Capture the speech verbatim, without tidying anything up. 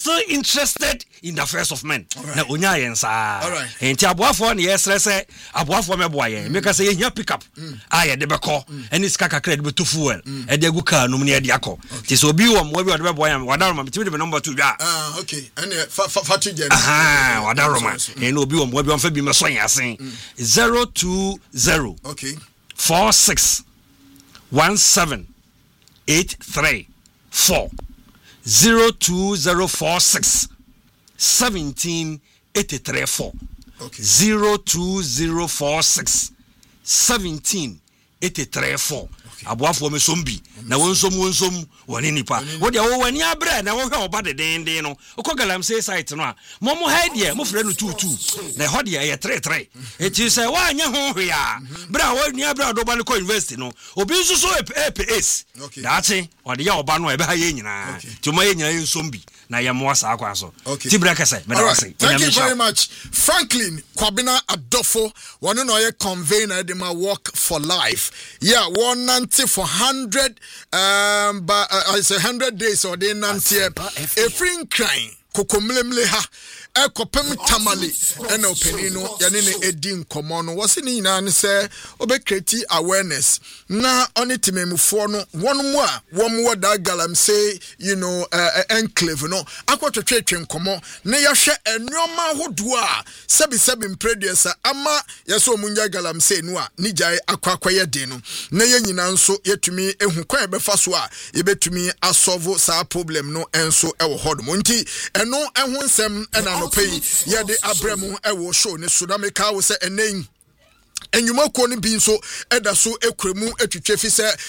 still interested in the affairs of men. Na onya yen sa. All right. Enti aboafo na yes say aboafo meboa yen. Make say yen pick up. Aye de beko. Eni sika kakra de beto fuel. E de gu car no ne de akọ. Ti so obi wo mo bi de beboa yen. Wadaroma me the number two ja. Ah okay. And fatu je. Ah wadaroma. En obi wo mo bi on fa bi me so yen asen. zero two zero Okay. four six one seven eight three four zero two zero four six seventeen eighty three four. Okay. Zero two zero four six seventeen eighty three four. Aboafo me sombi na wonsom wonsom woni nipa wo de wo wani abre na wo hwe oba de den den no okogalam say site no a mo mo ha de mo frɛ no two two na ho de ye three three eti say wa anya ho hwe a bra wo ni abre do ba no ko university no obi nso so A P S daache o de ya oba no e be ha ye nyina ti mo ye nyina ye sombi na ye mo asa akwa so ti bra kase me da say thank you very much Franklin Kwabena Adofo one no ye convener de ma work for life yeah one for one hundred um but uh, I say one hundred days or day nanti a free crying kokomlemle ha ekopem tamale ena opani no yane ne edi nkomo no wose ni nyina ne se obekreti awareness na oni timemufo no wonmu a womwo da galam say you know uh, enclave no akwotwetwe nkomo ne yahwe enwoma hodo a sebi sebi mpreducer ama yeso omunya galam say no a ni jai akwakwaye de no na ye nyina nso yetumi ehu kwan befa so a yebetumi asolve sa problem no enso ewo hodmo nti eno ehu nsem ena no pay ya de abremu ewo show ne so na meka wo se enen enyuma ko ne bi nso eda so ekremu etwetwe fi se